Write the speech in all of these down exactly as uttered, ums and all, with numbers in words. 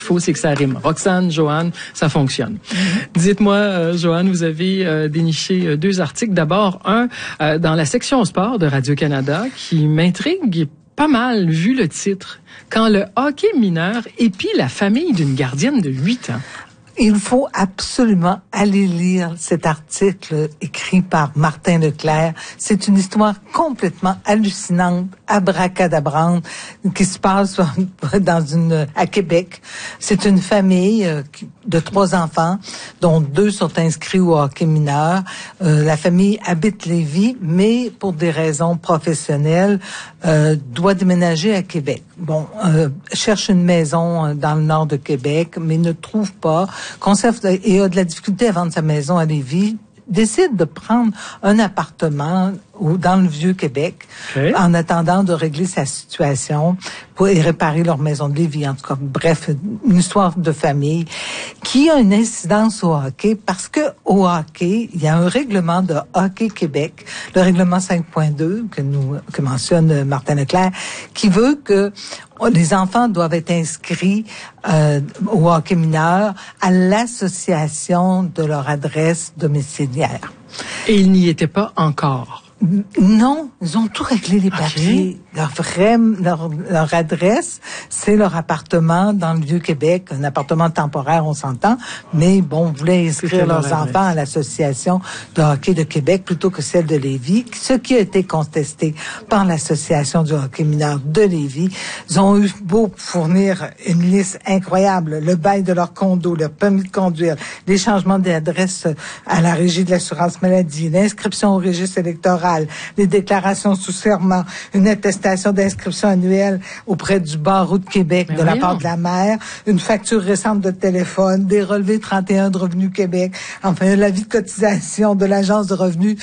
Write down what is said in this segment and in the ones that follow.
faut, c'est que ça rime. Roxane, Joanne, ça fonctionne. Mm-hmm. Dites-moi, euh, Joanne, vous avez euh, déniché euh, deux articles. D'abord, un euh, dans la section sport de Radio-Canada qui m'intrigue pas mal, vu le titre. Quand le hockey mineur épie la famille d'une gardienne de huit ans. Il faut absolument aller lire cet article écrit par Martin Leclerc. C'est une histoire complètement hallucinante, abracadabrante, qui se passe dans une à Québec. C'est une famille de trois enfants, dont deux sont inscrits au hockey mineur. Euh, la famille habite Lévis, mais pour des raisons professionnelles, euh, doit déménager à Québec. Bon, euh, cherche une maison dans le nord de Québec, mais ne trouve pas. Conserve et a de la difficulté à vendre sa maison à Lévis, décide de prendre un appartement ou dans le Vieux-Québec, okay, en attendant de régler sa situation pour et réparer leur maison de Lévis. En tout cas, bref, une histoire de famille qui a une incidence au hockey parce que au hockey, il y a un règlement de Hockey Québec, le règlement cinq point deux que nous que mentionne Martin Leclerc, qui veut que les enfants doivent être inscrits euh, au hockey mineur à l'association de leur adresse domiciliaire. Et ils n'y étaient pas encore. Non, ils ont tout réglé les papiers. Okay. Leur vraie, leur, leur adresse, c'est leur appartement dans le Vieux-Québec, un appartement temporaire, on s'entend, mais bon, on voulait inscrire leurs enfants adresse. à l'association de hockey de Québec plutôt que celle de Lévis, ce qui a été contesté par l'association du hockey mineur de Lévis. Ils ont eu beau fournir une liste incroyable, le bail de leur condo, leur permis de conduire, les changements d'adresse à la Régie de l'assurance maladie, l'inscription au registre électoral, les déclarations sous serment, une attestation d'inscription annuelle auprès du barreau de Québec Mais de voyons. la part de la maire, une facture récente de téléphone, des relevés trente et un de Revenu Québec, enfin l'avis de cotisation de l'Agence de revenus.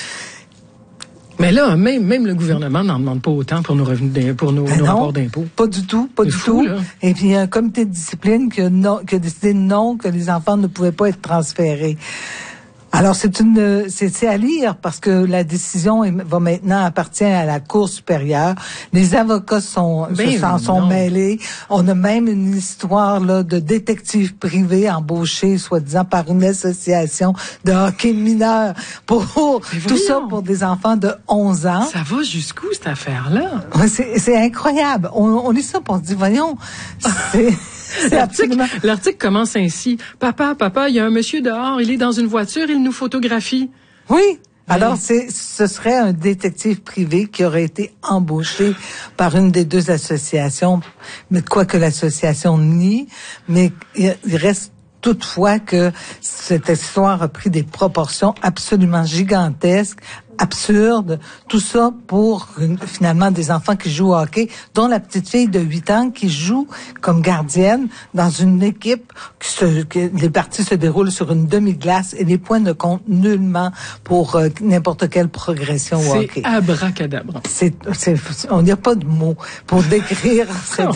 Mais là, même, même le gouvernement n'en demande pas autant pour nos revenus, pour nos, nos non, rapports d'impôts. Pas du tout, pas C'est du fou, tout. Là. Et puis, il y a un comité de discipline qui a, non, qui a décidé non, que les enfants ne pouvaient pas être transférés. Alors, c'est une, c'est, c'est à lire parce que la décision est, va maintenant appartient à la Cour supérieure. Les avocats sont, ben se, s'en sont mêlés. On a même une histoire, là, de détectives privés embauchés, soi-disant, par une association de hockey mineur pour, tout ça pour des enfants de onze ans. Ça va jusqu'où, cette affaire-là? C'est, c'est incroyable. On, on lit ça pour se dire, voyons, c'est, L'article, l'article commence ainsi. Papa, papa, il y a un monsieur dehors, il est dans une voiture, il nous photographie. Oui. Alors, c'est, ce serait un détective privé qui aurait été embauché par une des deux associations, mais quoi que l'association nie, mais il reste toutefois que cette histoire a pris des proportions absolument gigantesques, absurdes, tout ça pour une, finalement des enfants qui jouent au hockey, dont la petite fille de huit ans qui joue comme gardienne dans une équipe qui se, que les parties se déroulent sur une demi-glace et les points ne comptent nullement pour euh, n'importe quelle progression au hockey. C'est abracadabra. C'est, c'est, on n'y a pas de mots pour décrire cette,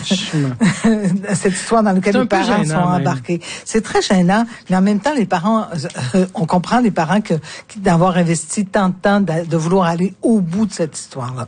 cette histoire dans laquelle les parents sont embarqués. Même. C'est très gênant, mais en même temps, les parents, euh, on comprend les parents que, d'avoir investi tant de temps de vouloir aller au bout de cette histoire-là.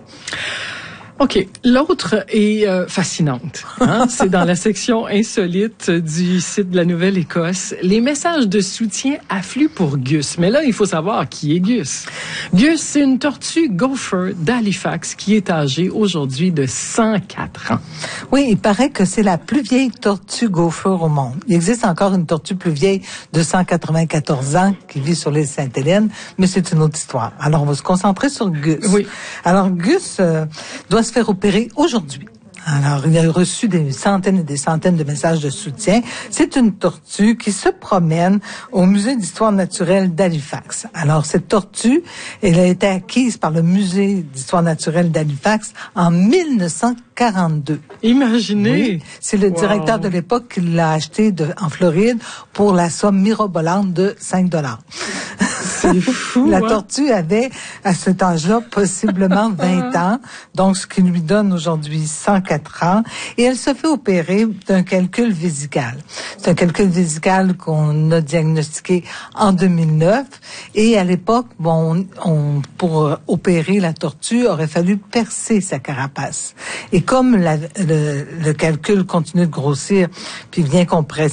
OK. L'autre est euh, fascinante. Hein? C'est dans la section insolite du site de la Nouvelle-Écosse. Les messages de soutien affluent pour Gus. Mais là, il faut savoir qui est Gus. Gus, c'est une tortue gopher d'Halifax qui est âgée aujourd'hui de cent quatre ans. Oui, il paraît que c'est la plus vieille tortue gopher au monde. Il existe encore une tortue plus vieille de cent quatre-vingt-quatorze ans qui vit sur l'île Sainte-Hélène, mais c'est une autre histoire. Alors, on va se concentrer sur Gus. Oui. Alors, Gus euh, doit se faire opérer aujourd'hui. Alors, il a reçu des centaines et des centaines de messages de soutien. C'est une tortue qui se promène au Musée d'histoire naturelle d'Halifax. Alors, cette tortue, elle a été acquise par le Musée d'histoire naturelle d'Halifax en mille neuf cent quarante-deux. Imaginez! Oui, c'est le wow. directeur de l'époque qui l'a acheté de, en Floride pour la somme mirobolante de cinq dollars. C'est fou, La hein? tortue avait, à cet âge-là, possiblement vingt ans, donc ce qui lui donne aujourd'hui cent quatre ans, et elle se fait opérer d'un calcul vésical. C'est un calcul vésical qu'on a diagnostiqué en deux mille neuf, et à l'époque, bon, on, on, pour opérer la tortue, aurait fallu percer sa carapace. Et comme la, le, le calcul continue de grossir, puis vient compresser